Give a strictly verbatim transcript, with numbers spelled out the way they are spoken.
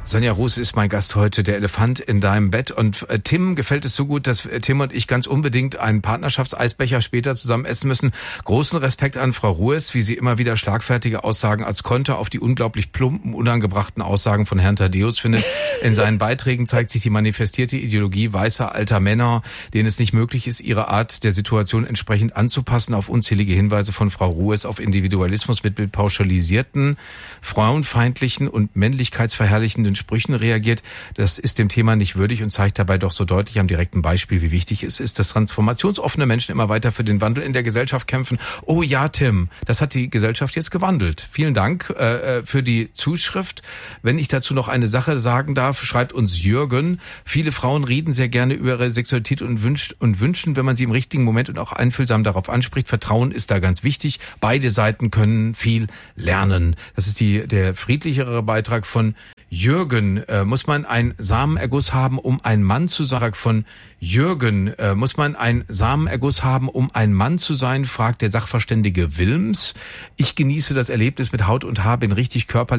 Sonja Rose ist mein Gast heute, der Elefant in deinem Bett. Und äh, Tim gefällt es so gut, dass äh, Tim und ich ganz unbedingt einen Partnerschaftseisbecher später zusammen essen müssen. Großen Respekt an Frau Ruhes, wie sie immer wieder schlagfertige Aussagen als Konter auf die unglaublich plumpen, unangebrachten Aussagen von Herrn Thaddäus findet. In seinen Beiträgen zeigt sich die manifestierte Ideologie weißer alter Männer, denen es nicht möglich ist, ihre Art der Situation entsprechend anzupassen. Auf unzählige Hinweise von Frau Ruhes auf Individualismus mit, mit pauschalisierten, frauenfeindlichen und männlichkeitsverherrlichenden Sprüchen reagiert. Das ist dem Thema nicht würdig und zeigt dabei doch so deutlich am direkten Beispiel, wie wichtig es ist, dass transformationsoffene Menschen immer weiter für den Wandel in der Gesellschaft kämpfen. Oh ja, Tim, das hat die Gesellschaft jetzt gewandelt. Vielen Dank äh, für die Zuschrift. Wenn ich dazu noch eine Sache sagen darf, schreibt uns Jürgen. Viele Frauen reden sehr gerne über ihre Sexualität und, wünscht, und wünschen, wenn man sie im richtigen Moment und auch einfühlsam darauf anspricht. Vertrauen ist da ganz wichtig. Beide Seiten können viel lernen. Das ist die, der friedlichere Beitrag von Jürgen. Äh, muss man einen Samenerguss haben, um ein Mann zu sein? Von Jürgen. Äh, muss man einen Samenerguss haben, um ein Mann zu sein? Fragt der Sachverständige Wilms. Ich genieße das Erlebnis mit Haut und Haar, bin richtig körperlich